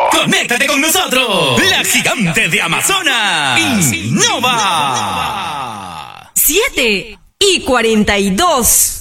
Conéctate con nosotros. La gigante de Amazonas. Innova. 7:42.